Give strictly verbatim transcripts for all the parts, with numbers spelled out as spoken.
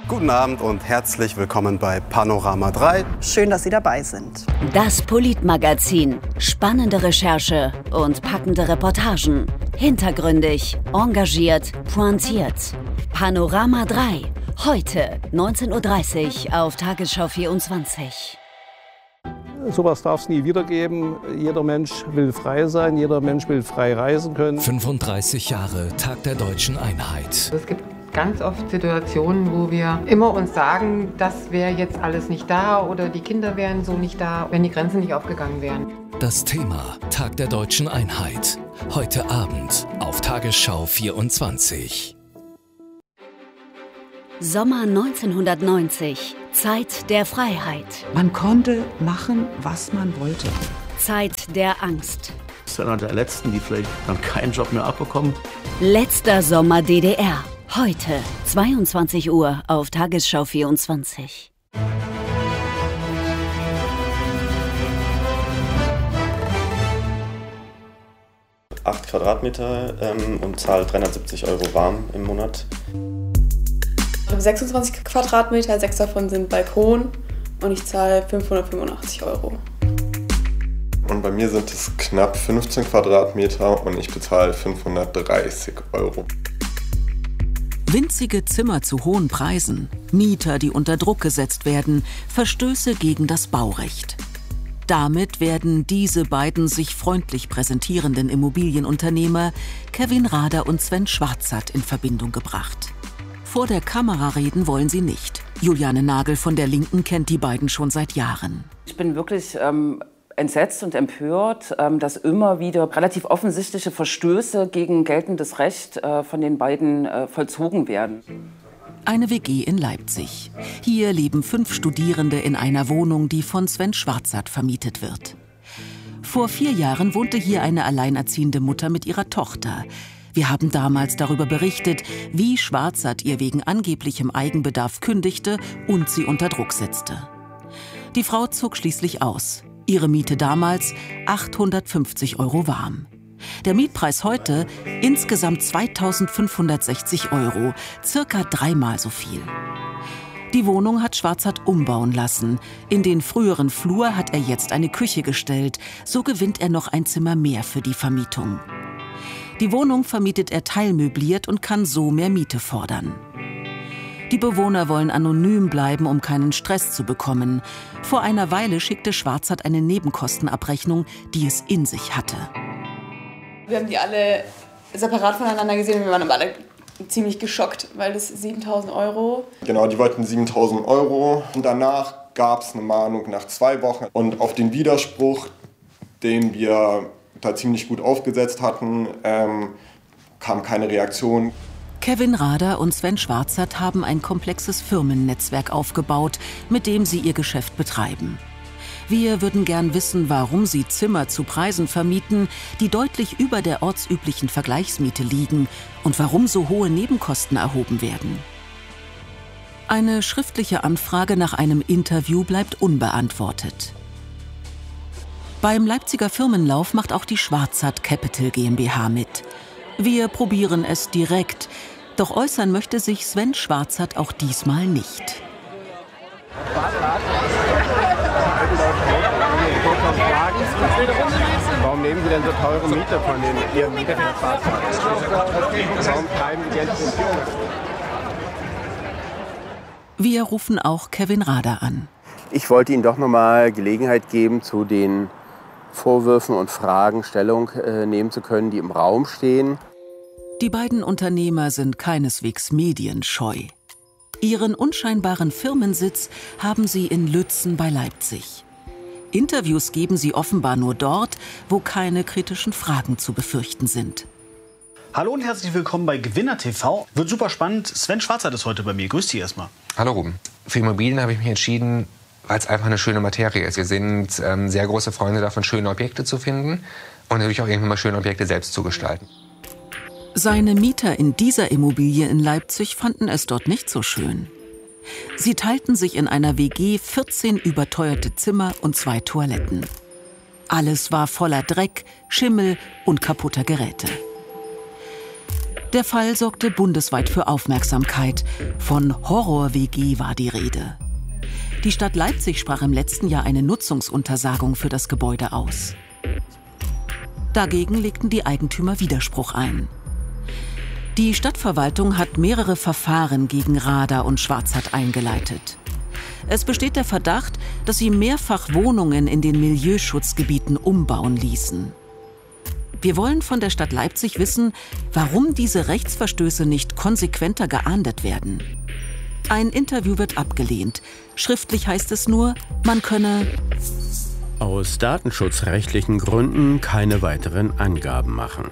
Guten Abend und herzlich willkommen bei Panorama drei. Schön, dass Sie dabei sind. Das Politmagazin. Spannende Recherche und packende Reportagen. Hintergründig, engagiert, pointiert. Panorama drei. Heute neunzehn Uhr dreißig auf Tagesschau vierundzwanzig. Sowas darf es nie wieder geben. Jeder Mensch will frei sein, jeder Mensch will frei reisen können. fünfunddreißig Jahre Tag der Deutschen Einheit. Es gibt ganz oft Situationen, wo wir immer uns sagen, das wäre jetzt alles nicht da oder die Kinder wären so nicht da, wenn die Grenzen nicht aufgegangen wären. Das Thema Tag der Deutschen Einheit. Heute Abend auf Tagesschau vierundzwanzig. Sommer neunzehnhundertneunzig. Zeit der Freiheit. Man konnte machen, was man wollte. Zeit der Angst. Das ist einer der Letzten, die vielleicht dann keinen Job mehr abbekommen. Letzter Sommer D D R. Heute, zweiundzwanzig Uhr auf Tagesschau vierundzwanzig. acht Quadratmeter ähm, und zahle dreihundertsiebzig Euro warm im Monat. Ich habe sechsundzwanzig Quadratmeter, sechs davon sind Balkon und ich zahle fünfhundertfünfundachtzig Euro. Und bei mir sind es knapp fünfzehn Quadratmeter und ich bezahle fünfhundertdreißig Euro. Winzige Zimmer zu hohen Preisen, Mieter, die unter Druck gesetzt werden, Verstöße gegen das Baurecht. Damit werden diese beiden sich freundlich präsentierenden Immobilienunternehmer, Kevin Rader und Sven Schwarzert, in Verbindung gebracht. Vor der Kamera reden wollen sie nicht. Juliane Nagel von der Linken kennt die beiden schon seit Jahren. Ich bin wirklich ähm, entsetzt und empört, ähm, dass immer wieder relativ offensichtliche Verstöße gegen geltendes Recht äh, von den beiden äh, vollzogen werden. Eine W G in Leipzig. Hier leben fünf Studierende in einer Wohnung, die von Sven Schwarzert vermietet wird. Vor vier Jahren wohnte hier eine alleinerziehende Mutter mit ihrer Tochter. Wir haben damals darüber berichtet, wie Schwarzert ihr wegen angeblichem Eigenbedarf kündigte und sie unter Druck setzte. Die Frau zog schließlich aus. Ihre Miete damals achthundertfünfzig Euro warm. Der Mietpreis heute insgesamt zweitausendfünfhundertsechzig Euro, circa dreimal so viel. Die Wohnung hat Schwarzert umbauen lassen. In den früheren Flur hat er jetzt eine Küche gestellt. So gewinnt er noch ein Zimmer mehr für die Vermietung. Die Wohnung vermietet er teilmöbliert und kann so mehr Miete fordern. Die Bewohner wollen anonym bleiben, um keinen Stress zu bekommen. Vor einer Weile schickte Schwarzert eine Nebenkostenabrechnung, die es in sich hatte. Wir haben die alle separat voneinander gesehen und wir waren alle ziemlich geschockt, weil das siebentausend Euro... Genau, die wollten siebentausend Euro. Und danach gab es eine Mahnung nach zwei Wochen. Und auf den Widerspruch, den wir da ziemlich gut aufgesetzt hatten, ähm, kam keine Reaktion. Kevin Rader und Sven Schwarzert haben ein komplexes Firmennetzwerk aufgebaut, mit dem sie ihr Geschäft betreiben. Wir würden gern wissen, warum sie Zimmer zu Preisen vermieten, die deutlich über der ortsüblichen Vergleichsmiete liegen und warum so hohe Nebenkosten erhoben werden. Eine schriftliche Anfrage nach einem Interview bleibt unbeantwortet. Beim Leipziger Firmenlauf macht auch die Schwarzert Capital GmbH mit. Wir probieren es direkt, doch äußern möchte sich Sven Schwarzert auch diesmal nicht. Warum nehmen Sie denn so teure Miete von den Ihren Mietern? Warum treiben Sie Geld in Firmen? Wir rufen auch Kevin Rader an. Ich wollte Ihnen doch noch mal Gelegenheit geben, zu den Vorwürfen und Fragen Stellung äh, nehmen zu können, die im Raum stehen. Die beiden Unternehmer sind keineswegs medienscheu. Ihren unscheinbaren Firmensitz haben sie in Lützen bei Leipzig. Interviews geben sie offenbar nur dort, wo keine kritischen Fragen zu befürchten sind. Hallo und herzlich willkommen bei Gewinner T V. Wird super spannend. Sven Schwarzert ist heute bei mir. Grüß dich erstmal. Hallo Ruben. Für Immobilien habe ich mich entschieden, weil es einfach eine schöne Materie ist. Wir sind ähm, sehr große Freunde davon, schöne Objekte zu finden und natürlich auch irgendwann mal schöne Objekte selbst zu gestalten. Seine Mieter in dieser Immobilie in Leipzig fanden es dort nicht so schön. Sie teilten sich in einer W G vierzehn überteuerte Zimmer und zwei Toiletten. Alles war voller Dreck, Schimmel und kaputter Geräte. Der Fall sorgte bundesweit für Aufmerksamkeit. Von Horror-W G war die Rede. Die Stadt Leipzig sprach im letzten Jahr eine Nutzungsuntersagung für das Gebäude aus. Dagegen legten die Eigentümer Widerspruch ein. Die Stadtverwaltung hat mehrere Verfahren gegen Rader und Schwarzert eingeleitet. Es besteht der Verdacht, dass sie mehrfach Wohnungen in den Milieuschutzgebieten umbauen ließen. Wir wollen von der Stadt Leipzig wissen, warum diese Rechtsverstöße nicht konsequenter geahndet werden. Ein Interview wird abgelehnt. Schriftlich heißt es nur, man könne aus datenschutzrechtlichen Gründen keine weiteren Angaben machen.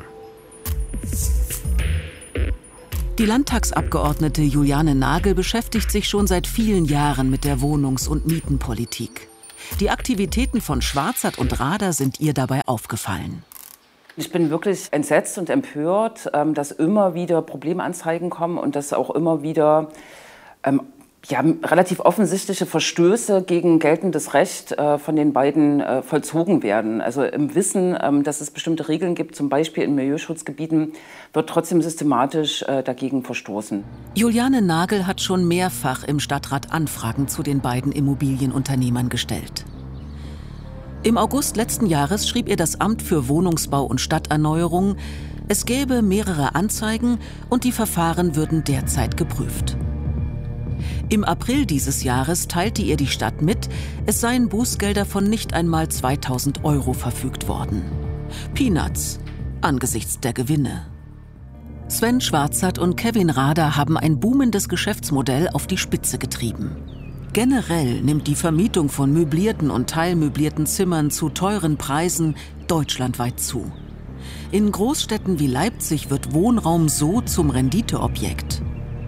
Die Landtagsabgeordnete Juliane Nagel beschäftigt sich schon seit vielen Jahren mit der Wohnungs- und Mietenpolitik. Die Aktivitäten von Schwarzert und Rader sind ihr dabei aufgefallen. Ich bin wirklich entsetzt und empört, dass immer wieder Problemanzeigen kommen und dass auch immer wieder ähm, ja, relativ offensichtliche Verstöße gegen geltendes Recht äh, von den beiden äh, vollzogen werden. Also im Wissen, ähm, dass es bestimmte Regeln gibt, zum Beispiel in Milieuschutzgebieten, wird trotzdem systematisch äh, dagegen verstoßen. Juliane Nagel hat schon mehrfach im Stadtrat Anfragen zu den beiden Immobilienunternehmern gestellt. Im August letzten Jahres schrieb ihr das Amt für Wohnungsbau und Stadterneuerung, es gäbe mehrere Anzeigen und die Verfahren würden derzeit geprüft. Im April dieses Jahres teilte ihr die Stadt mit, es seien Bußgelder von nicht einmal zweitausend Euro verfügt worden. Peanuts angesichts der Gewinne. Sven Schwarzert und Kevin Rader haben ein boomendes Geschäftsmodell auf die Spitze getrieben. Generell nimmt die Vermietung von möblierten und teilmöblierten Zimmern zu teuren Preisen deutschlandweit zu. In Großstädten wie Leipzig wird Wohnraum so zum Renditeobjekt.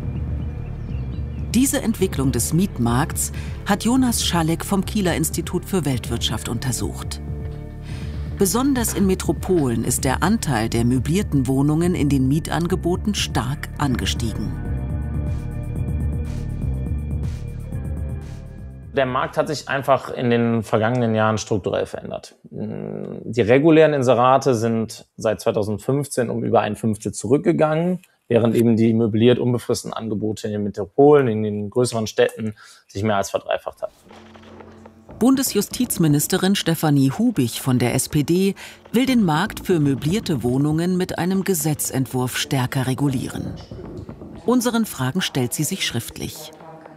Diese Entwicklung des Mietmarkts hat Jonas Schalek vom Kieler Institut für Weltwirtschaft untersucht. Besonders in Metropolen ist der Anteil der möblierten Wohnungen in den Mietangeboten stark angestiegen. Der Markt hat sich einfach in den vergangenen Jahren strukturell verändert. Die regulären Inserate sind seit zweitausendfünfzehn um über ein Fünftel zurückgegangen, während eben die möbliert unbefristeten Angebote in den Metropolen, in den größeren Städten sich mehr als verdreifacht haben. Bundesjustizministerin Stefanie Hubich von der S P D will den Markt für möblierte Wohnungen mit einem Gesetzentwurf stärker regulieren. Unseren Fragen stellt sie sich schriftlich.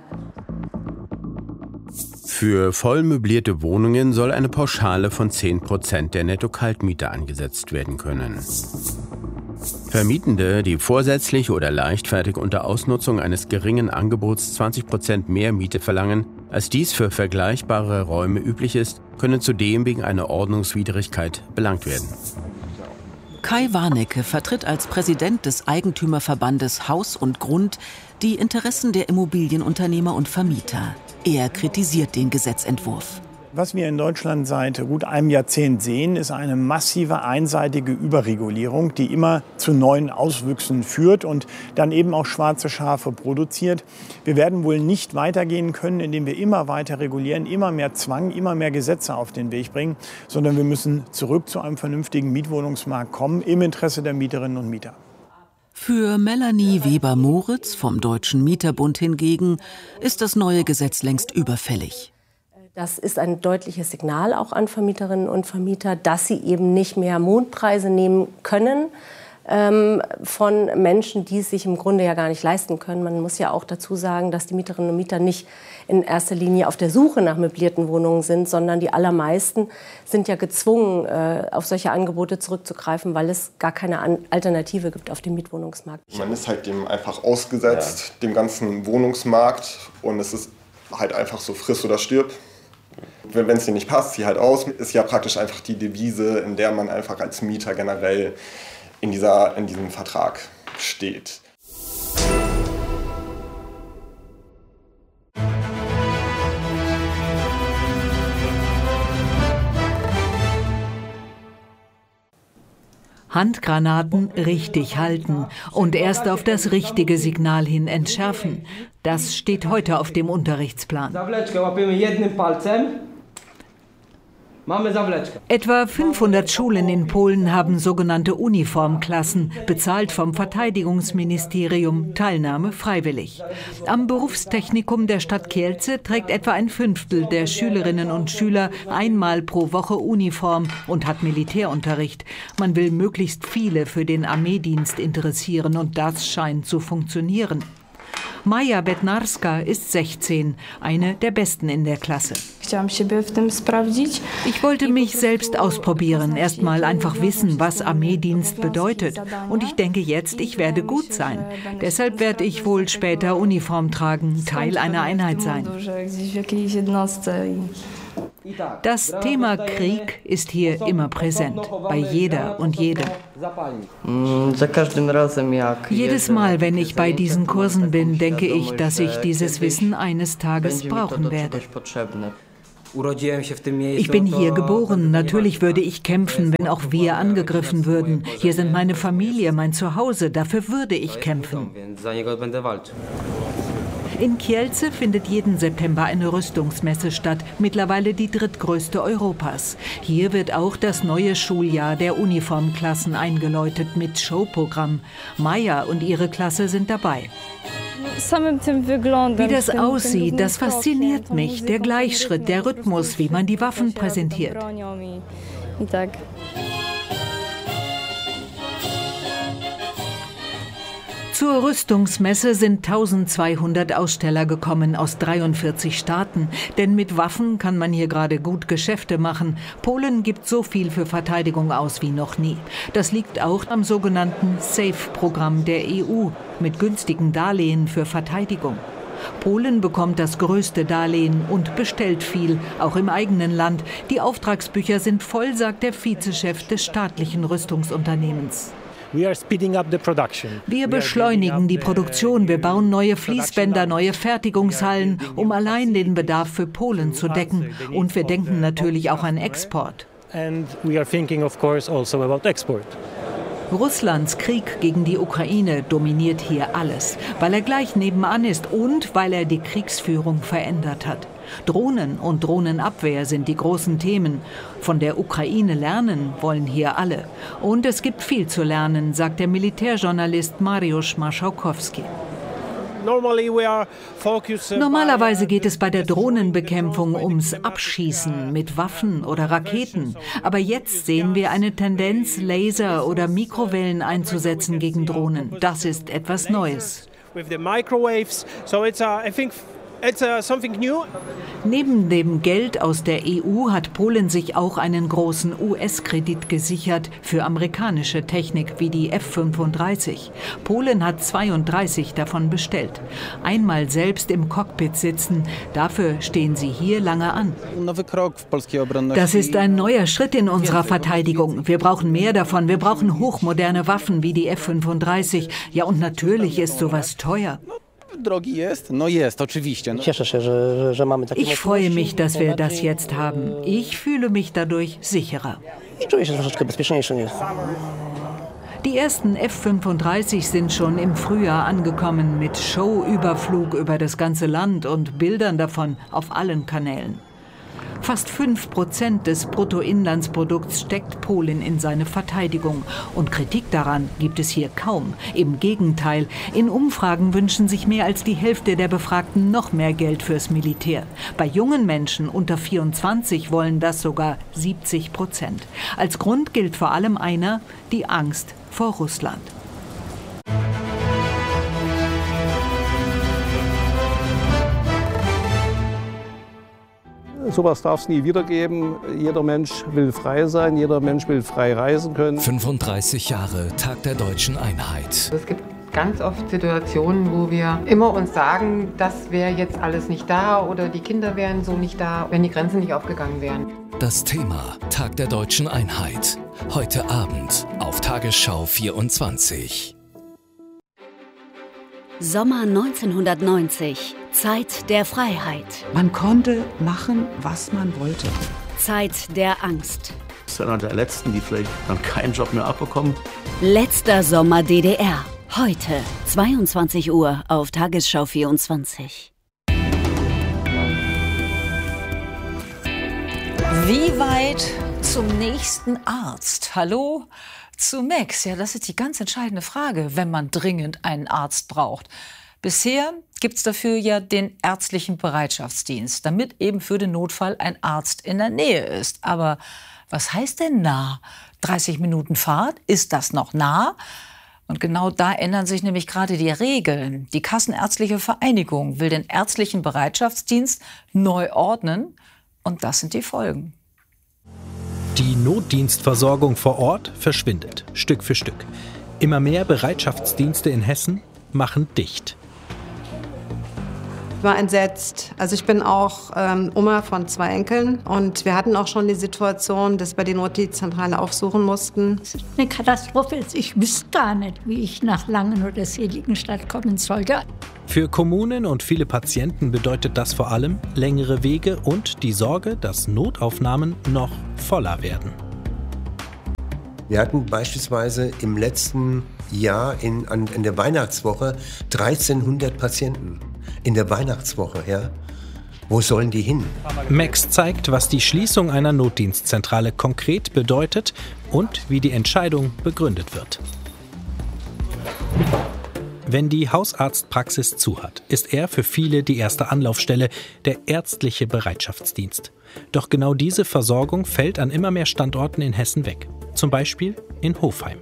Für voll möblierte Wohnungen soll eine Pauschale von zehn Prozent der Netto-Kaltmiete angesetzt werden können. Vermietende, die vorsätzlich oder leichtfertig unter Ausnutzung eines geringen Angebots zwanzig Prozent mehr Miete verlangen, als dies für vergleichbare Räume üblich ist, können zudem wegen einer Ordnungswidrigkeit belangt werden. Kai Warnecke vertritt als Präsident des Eigentümerverbandes Haus und Grund die Interessen der Immobilienunternehmer und Vermieter. Er kritisiert den Gesetzentwurf. Was wir in Deutschland seit gut einem Jahrzehnt sehen, ist eine massive einseitige Überregulierung, die immer zu neuen Auswüchsen führt und dann eben auch schwarze Schafe produziert. Wir werden wohl nicht weitergehen können, indem wir immer weiter regulieren, immer mehr Zwang, immer mehr Gesetze auf den Weg bringen, sondern wir müssen zurück zu einem vernünftigen Mietwohnungsmarkt kommen, im Interesse der Mieterinnen und Mieter. Für Melanie Weber-Moritz vom Deutschen Mieterbund hingegen ist das neue Gesetz längst überfällig. Das ist ein deutliches Signal auch an Vermieterinnen und Vermieter, dass sie eben nicht mehr Mondpreise nehmen können ähm, von Menschen, die es sich im Grunde ja gar nicht leisten können. Man muss ja auch dazu sagen, dass die Mieterinnen und Mieter nicht in erster Linie auf der Suche nach möblierten Wohnungen sind, sondern die allermeisten sind ja gezwungen, äh, auf solche Angebote zurückzugreifen, weil es gar keine An- Alternative gibt auf dem Mietwohnungsmarkt. Man ist halt dem einfach ausgesetzt, ja. dem ganzen Wohnungsmarkt, und es ist halt einfach so friss oder stirb. Wenn es dir nicht passt, zieh halt aus, ist ja praktisch einfach die Devise, in der man einfach als Mieter generell in, dieser, in diesem Vertrag steht. Handgranaten richtig halten und erst auf das richtige Signal hin entschärfen. Das steht heute auf dem Unterrichtsplan. Etwa fünfhundert Schulen in Polen haben sogenannte Uniformklassen, bezahlt vom Verteidigungsministerium, Teilnahme freiwillig. Am Berufstechnikum der Stadt Kielce trägt etwa ein Fünftel der Schülerinnen und Schüler einmal pro Woche Uniform und hat Militärunterricht. Man will möglichst viele für den Armeedienst interessieren und das scheint zu funktionieren. Maja Bednarska ist sechzehn, eine der Besten in der Klasse. Ich wollte mich selbst ausprobieren, erst mal einfach wissen, was Armeedienst bedeutet. Und ich denke jetzt, ich werde gut sein. Deshalb werde ich wohl später Uniform tragen, Teil einer Einheit sein. Das Thema Krieg ist hier immer präsent, bei jeder und jedem. Jedes Mal, wenn ich bei diesen Kursen bin, denke ich, dass ich dieses Wissen eines Tages brauchen werde. Ich bin hier geboren. Natürlich würde ich kämpfen, wenn auch wir angegriffen würden. Hier sind meine Familie, mein Zuhause. Dafür würde ich kämpfen. In Kielce findet jeden September eine Rüstungsmesse statt, mittlerweile die drittgrößte Europas. Hier wird auch das neue Schuljahr der Uniformklassen eingeläutet mit Showprogramm. Maja und ihre Klasse sind dabei. Wie das aussieht, das fasziniert mich. Der Gleichschritt, der Rhythmus, wie man die Waffen präsentiert. Zur Rüstungsmesse sind tausendzweihundert Aussteller gekommen aus dreiundvierzig Staaten. Denn mit Waffen kann man hier gerade gut Geschäfte machen. Polen gibt so viel für Verteidigung aus wie noch nie. Das liegt auch am sogenannten SAFE-Programm der E U mit günstigen Darlehen für Verteidigung. Polen bekommt das größte Darlehen und bestellt viel, auch im eigenen Land. Die Auftragsbücher sind voll, sagt der Vizechef des staatlichen Rüstungsunternehmens. Wir beschleunigen die Produktion, wir bauen neue Fließbänder, neue Fertigungshallen, um allein den Bedarf für Polen zu decken. Und wir denken natürlich auch an Export. Russlands Krieg gegen die Ukraine dominiert hier alles, weil er gleich nebenan ist und weil er die Kriegsführung verändert hat. Drohnen und Drohnenabwehr sind die großen Themen. Von der Ukraine lernen wollen hier alle. Und es gibt viel zu lernen, sagt der Militärjournalist Mariusz Marszałkowski. Normalerweise geht es bei der Drohnenbekämpfung ums Abschießen mit Waffen oder Raketen. Aber jetzt sehen wir eine Tendenz, Laser oder Mikrowellen einzusetzen gegen Drohnen. Das ist etwas Neues. Neben dem Geld aus der E U hat Polen sich auch einen großen U S-Kredit gesichert für amerikanische Technik wie die F fünfunddreißig. Polen hat zweiunddreißig davon bestellt. Einmal selbst im Cockpit sitzen, dafür stehen sie hier lange an. Das ist ein neuer Schritt in unserer Verteidigung. Wir brauchen mehr davon. Wir brauchen hochmoderne Waffen wie die F fünfunddreißig. Ja, und natürlich ist sowas teuer. Ich freue mich, dass wir das jetzt haben. Ich fühle mich dadurch sicherer. Die ersten F fünfunddreißig sind schon im Frühjahr angekommen mit Showüberflug über das ganze Land und Bildern davon auf allen Kanälen. Fast fünf Prozent des Bruttoinlandsprodukts steckt Polen in seine Verteidigung. Und Kritik daran gibt es hier kaum. Im Gegenteil, in Umfragen wünschen sich mehr als die Hälfte der Befragten noch mehr Geld fürs Militär. Bei jungen Menschen unter vierundzwanzig wollen das sogar siebzig Prozent. Als Grund gilt vor allem einer: die Angst vor Russland. Sowas darf es nie wieder geben. Jeder Mensch will frei sein, jeder Mensch will frei reisen können. fünfunddreißig Jahre Tag der Deutschen Einheit. Es gibt ganz oft Situationen, wo wir immer uns sagen, das wäre jetzt alles nicht da oder die Kinder wären so nicht da, wenn die Grenzen nicht aufgegangen wären. Das Thema Tag der Deutschen Einheit. Heute Abend auf Tagesschau vierundzwanzig. Sommer neunzehnhundertneunzig. Zeit der Freiheit. Man konnte machen, was man wollte. Zeit der Angst. Das ist einer der letzten, die vielleicht dann keinen Job mehr abbekommen. Letzter Sommer D D R. Heute zweiundzwanzig Uhr auf Tagesschau vierundzwanzig. Wie weit zum nächsten Arzt? Hallo zu Max. Ja, das ist die ganz entscheidende Frage, wenn man dringend einen Arzt braucht. Bisher gibt es dafür ja den ärztlichen Bereitschaftsdienst, damit eben für den Notfall ein Arzt in der Nähe ist. Aber was heißt denn nah? dreißig Minuten Fahrt? Ist das noch nah? Und genau da ändern sich nämlich gerade die Regeln. Die Kassenärztliche Vereinigung will den ärztlichen Bereitschaftsdienst neu ordnen. Und das sind die Folgen. Die Notdienstversorgung vor Ort verschwindet, Stück für Stück. Immer mehr Bereitschaftsdienste in Hessen machen dicht. Ich war entsetzt. Also ich bin auch ähm, Oma von zwei Enkeln und wir hatten auch schon die Situation, dass wir die Notdienstzentrale aufsuchen mussten. Das ist eine Katastrophe. Ich wüsste gar nicht, wie ich nach Langen oder Seligenstadt kommen sollte. Für Kommunen und viele Patienten bedeutet das vor allem längere Wege und die Sorge, dass Notaufnahmen noch voller werden. Wir hatten beispielsweise im letzten Jahr in, an, in der Weihnachtswoche dreizehnhundert Patienten. In der Weihnachtswoche, ja. Wo sollen die hin? Max zeigt, was die Schließung einer Notdienstzentrale konkret bedeutet und wie die Entscheidung begründet wird. Wenn die Hausarztpraxis zu hat, ist er für viele die erste Anlaufstelle, der ärztliche Bereitschaftsdienst. Doch genau diese Versorgung fällt an immer mehr Standorten in Hessen weg. Zum Beispiel in Hofheim.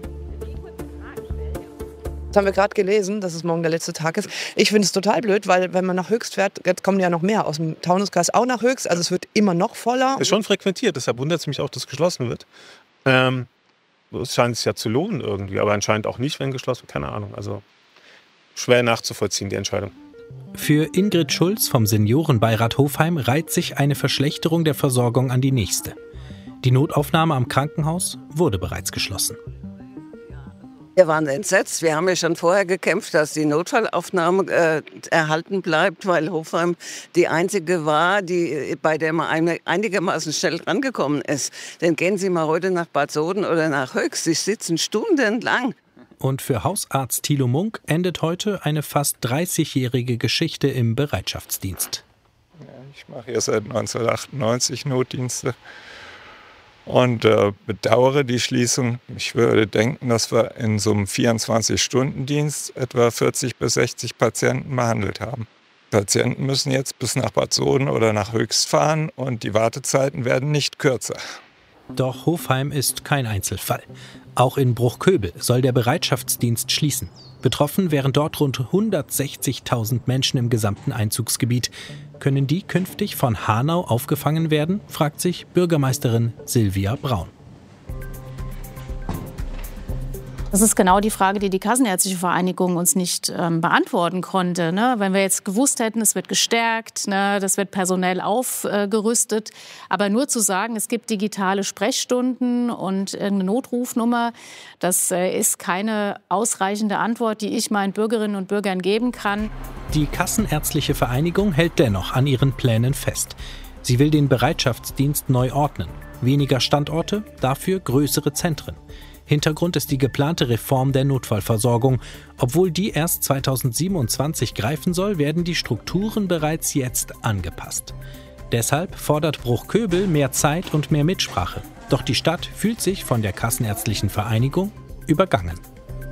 Das haben wir gerade gelesen, dass es morgen der letzte Tag ist. Ich finde es total blöd, weil wenn man nach Höchst fährt, jetzt kommen ja noch mehr aus dem Taunuskreis auch nach Höchst. Also es wird immer noch voller. Ist schon frequentiert, deshalb wundert es mich auch, dass geschlossen wird. Ähm, es scheint sich ja zu lohnen irgendwie, aber anscheinend auch nicht, wenn geschlossen wird. Keine Ahnung, also schwer nachzuvollziehen, die Entscheidung. Für Ingrid Schulz vom Seniorenbeirat Hofheim reiht sich eine Verschlechterung der Versorgung an die nächste. Die Notaufnahme am Krankenhaus wurde bereits geschlossen. Wir waren entsetzt. Wir haben ja schon vorher gekämpft, dass die Notfallaufnahme äh, erhalten bleibt, weil Hofheim die einzige war, die, bei der man einigermaßen schnell rangekommen ist. Denn gehen Sie mal heute nach Bad Soden oder nach Höchst, Sie sitzen stundenlang. Und für Hausarzt Thilo Munk endet heute eine fast dreißigjährige Geschichte im Bereitschaftsdienst. Ja, ich mache hier seit neunzehnhundertachtundneunzig Notdienste. Und äh, bedauere die Schließung. Ich würde denken, dass wir in so einem vierundzwanzig-Stunden-Dienst etwa vierzig bis sechzig Patienten behandelt haben. Patienten müssen jetzt bis nach Bad Soden oder nach Höchst fahren und die Wartezeiten werden nicht kürzer. Doch Hofheim ist kein Einzelfall. Auch in Bruchköbel soll der Bereitschaftsdienst schließen. Betroffen wären dort rund hundertsechzigtausend Menschen im gesamten Einzugsgebiet. Können die künftig von Hanau aufgefangen werden, fragt sich Bürgermeisterin Silvia Braun. Das ist genau die Frage, die die Kassenärztliche Vereinigung uns nicht ähm, beantworten konnte. Ne? Wenn wir jetzt gewusst hätten, es wird gestärkt, ne? Das wird personell aufgerüstet. Aber nur zu sagen, es gibt digitale Sprechstunden und eine Notrufnummer, das äh, ist keine ausreichende Antwort, die ich meinen Bürgerinnen und Bürgern geben kann. Die Kassenärztliche Vereinigung hält dennoch an ihren Plänen fest. Sie will den Bereitschaftsdienst neu ordnen. Weniger Standorte, dafür größere Zentren. Hintergrund ist die geplante Reform der Notfallversorgung. Obwohl die erst zweitausendsiebenundzwanzig greifen soll, werden die Strukturen bereits jetzt angepasst. Deshalb fordert Bruchköbel mehr Zeit und mehr Mitsprache. Doch die Stadt fühlt sich von der Kassenärztlichen Vereinigung übergangen.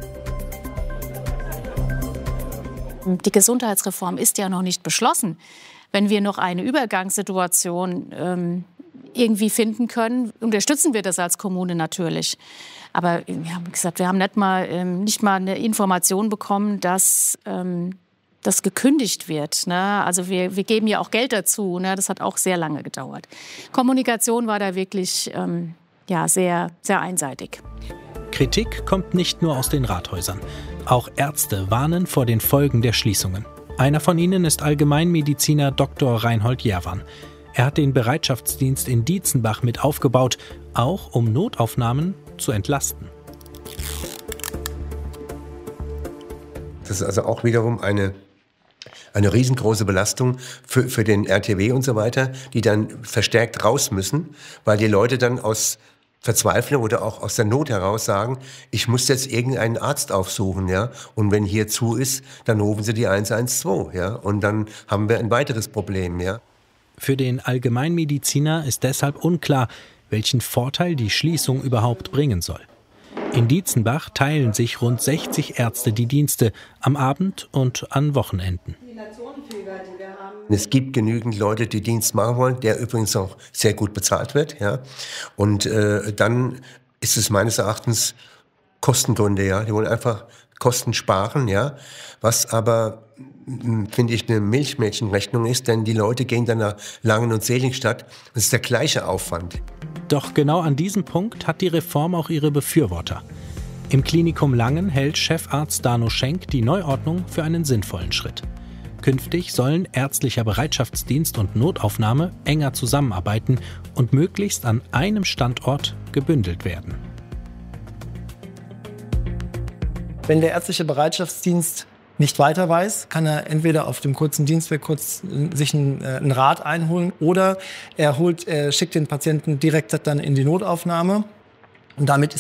Die Gesundheitsreform ist ja noch nicht beschlossen. Wenn wir noch eine Übergangssituation ähm, irgendwie finden können, unterstützen wir das als Kommune natürlich. Aber wir haben gesagt, wir haben nicht mal, ähm, nicht mal eine Information bekommen, dass ähm, das gekündigt wird. Ne? Also wir, wir geben ja auch Geld dazu. Ne? Das hat auch sehr lange gedauert. Kommunikation war da wirklich ähm, ja, sehr, sehr einseitig. Kritik kommt nicht nur aus den Rathäusern. Auch Ärzte warnen vor den Folgen der Schließungen. Einer von ihnen ist Allgemeinmediziner Doktor Reinhold Jerwan. Er hat den Bereitschaftsdienst in Dietzenbach mit aufgebaut, auch um Notaufnahmen zu entlasten. Das ist also auch wiederum eine, eine riesengroße Belastung für, für den R T W und so weiter, die dann verstärkt raus müssen, weil die Leute dann aus Verzweiflung oder auch aus der Not heraus sagen, ich muss jetzt irgendeinen Arzt aufsuchen, ja, und wenn hier zu ist, dann rufen sie die eins eins zwei, ja, und dann haben wir ein weiteres Problem, ja. Für den Allgemeinmediziner ist deshalb unklar, welchen Vorteil die Schließung überhaupt bringen soll. In Dietzenbach teilen sich rund sechzig Ärzte die Dienste am Abend und an Wochenenden. Es gibt genügend Leute, die Dienst machen wollen, der übrigens auch sehr gut bezahlt wird. Ja. Und äh, dann ist es meines Erachtens Kostengründe. Ja. Die wollen einfach Kosten sparen, ja. Was aber, finde ich, eine Milchmädchenrechnung ist, denn die Leute gehen dann nach Langen und Seligenstadt. Das ist der gleiche Aufwand. Doch genau an diesem Punkt hat die Reform auch ihre Befürworter. Im Klinikum Langen hält Chefarzt Dano Schenk die Neuordnung für einen sinnvollen Schritt. Künftig sollen ärztlicher Bereitschaftsdienst und Notaufnahme enger zusammenarbeiten und möglichst an einem Standort gebündelt werden. Wenn der ärztliche Bereitschaftsdienst nicht weiter weiß, kann er entweder auf dem kurzen Dienstweg kurz sich einen, äh, einen Rat einholen oder er holt, er schickt den Patienten direkt dann in die Notaufnahme. Und damit